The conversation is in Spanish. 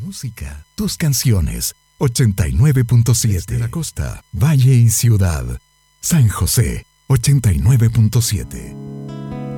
música, tus canciones. 89.7 desde la costa, Valle y Ciudad. San José, 89.7.